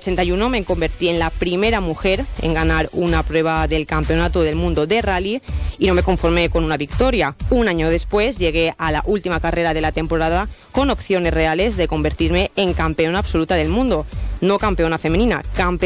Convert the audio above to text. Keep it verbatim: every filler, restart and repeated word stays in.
ochenta y uno me convertí en la primera mujer en ganar una prueba del Campeonato del Mundo de Rally y no me conformé con una victoria. Un año después llegué a la última carrera de la temporada con opciones reales de convertirme en campeona absoluta del mundo. No campeona femenina, campeona